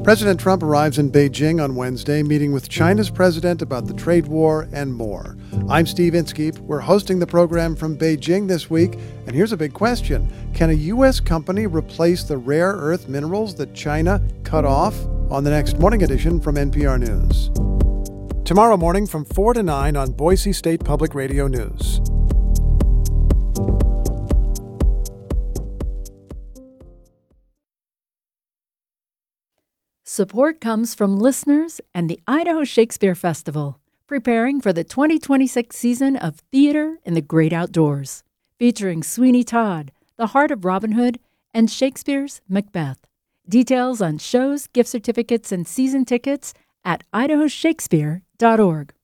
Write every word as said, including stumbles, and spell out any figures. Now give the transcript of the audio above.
President Trump arrives in Beijing on Wednesday, meeting with China's president about the trade war and more. I'm Steve Inskeep. We're hosting the program from Beijing this week, and here's a big question. Can a U S company replace the rare earth minerals that China cut off? On the next Morning Edition from N P R News. Tomorrow morning from four to nine on Boise State Public Radio News. Support comes from listeners and the Idaho Shakespeare Festival, preparing for the twenty twenty-six season of Theater in the Great Outdoors, featuring Sweeney Todd, The Heart of Robin Hood, and Shakespeare's Macbeth. Details on shows, gift certificates, and season tickets at idaho shakespeare dot org.